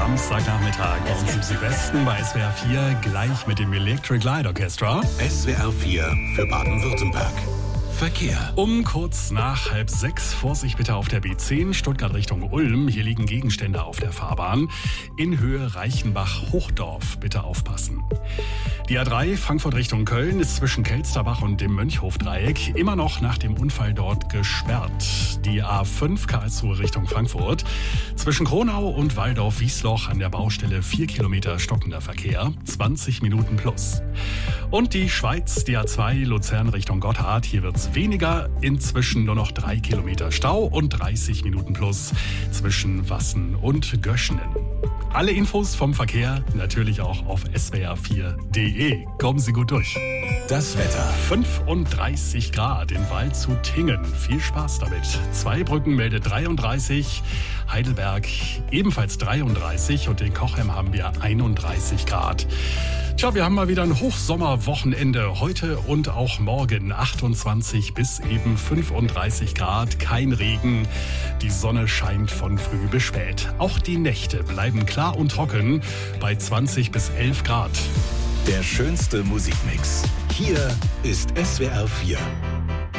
Samstagnachmittag bei uns im Südwesten bei SWR 4 gleich mit dem Electric Light Orchestra. SWR 4 für Baden-Württemberg. Verkehr. Um kurz nach 5:30 Vorsicht bitte auf der B10 Stuttgart Richtung Ulm. Hier liegen Gegenstände auf der Fahrbahn. In Höhe Reichenbach-Hochdorf. Bitte aufpassen. Die A3 Frankfurt Richtung Köln ist zwischen Kelsterbach und dem Mönchhofdreieck immer noch nach dem Unfall dort gesperrt. Die A5 Karlsruhe Richtung Frankfurt. Zwischen Kronau und Waldorf-Wiesloch an der Baustelle 4 Kilometer stockender Verkehr. 20 Minuten plus. Und die Schweiz, die A2 Luzern Richtung Gotthard. Hier wird's weniger. Inzwischen nur noch 3 Kilometer Stau und 30 Minuten plus zwischen Wassen und Göschenen. Alle Infos vom Verkehr natürlich auch auf swr4.de. Kommen Sie gut durch. Das Wetter. 35 Grad in Waldshut-Tingen. Viel Spaß damit. Zweibrücken meldet 33, Heidelberg ebenfalls 33 und in Cochem haben wir 31 Grad. Tja, wir haben mal wieder ein Hochsommerwochenende. Heute und auch morgen 28 bis eben 35 Grad. Kein Regen. Die Sonne scheint von früh bis spät. Auch die Nächte bleiben klar und trocken bei 20 bis 11 Grad. Der schönste Musikmix. Hier ist SWR 4.